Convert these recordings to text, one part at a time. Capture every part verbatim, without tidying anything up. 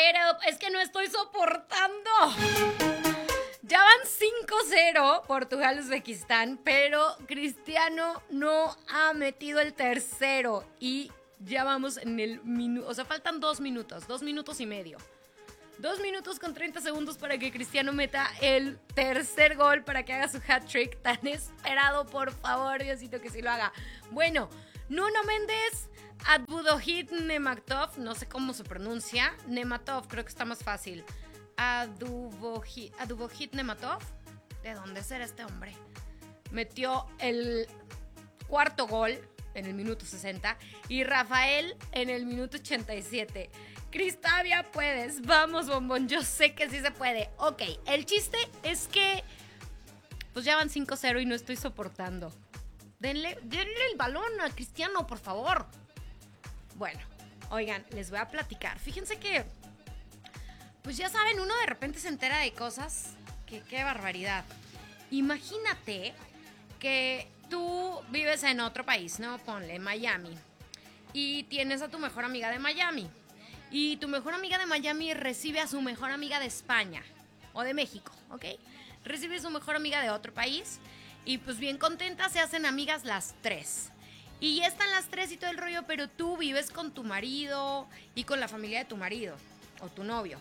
it up. Es que no estoy soportando. Ya van cinco cero Portugal-Uzbekistán, pero Cristiano no ha metido el tercero y ya vamos en el minuto, o sea, faltan dos minutos, dos minutos y medio. Dos minutos con treinta segundos para que Cristiano meta el tercer gol, para que haga su hat-trick tan esperado. Por favor, Diosito, que sí lo haga. Bueno, Nuno Méndez, Abdulhid Nematov, no sé cómo se pronuncia. Nematov, creo que está más fácil. Abdulhid Abdulhid Nematov, ¿de dónde será este hombre? Metió el cuarto gol en el minuto sesenta y Rafael en el minuto ochenta y siete. Cristavia, puedes. Vamos, bombón. Yo sé que sí se puede. Ok, el chiste es que pues ya van cinco cero y no estoy soportando. Denle, denle el balón a Cristiano, por favor. Bueno, oigan, les voy a platicar. Fíjense que, pues ya saben, uno de repente se entera de cosas que qué barbaridad. Imagínate que tú vives en otro país, ¿no? Ponle Miami. Y tienes a tu mejor amiga de Miami. Y tu mejor amiga de Miami recibe a su mejor amiga de España o de México, ¿ok? Recibe a su mejor amiga de otro país y pues bien contentas se hacen amigas las tres. Y ya están las tres y todo el rollo, pero tú vives con tu marido y con la familia de tu marido o tu novio.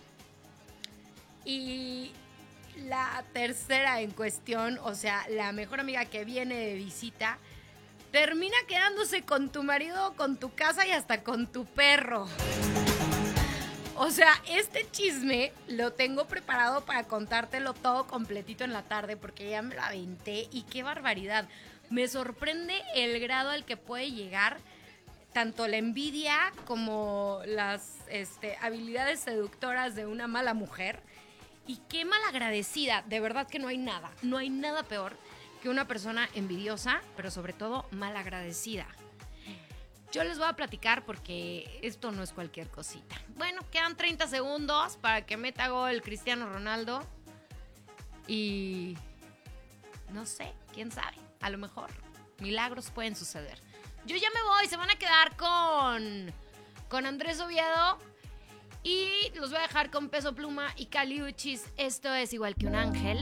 Y la tercera en cuestión, o sea, la mejor amiga que viene de visita, termina quedándose con tu marido, con tu casa y hasta con tu perro. O sea, este chisme lo tengo preparado para contártelo todo completito en la tarde porque ya me lo aventé y qué barbaridad. Me sorprende el grado al que puede llegar tanto la envidia como las este, habilidades seductoras de una mala mujer. Y qué malagradecida, de verdad que no hay nada, no hay nada peor que una persona envidiosa, pero sobre todo malagradecida. Yo les voy a platicar porque esto no es cualquier cosita. Bueno, quedan treinta segundos para que meta gol Cristiano Ronaldo. Y no sé, quién sabe, a lo mejor milagros pueden suceder. Yo ya me voy, se van a quedar con, con Andrés Oviedo. Y los voy a dejar con Peso Pluma y Kali Uchis. Esto es Igual que un ángel.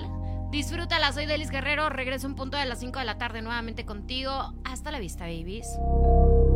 Disfrútala, soy Delis Guerrero. Regreso en punto de las cinco de la tarde nuevamente contigo. Hasta la vista, babies.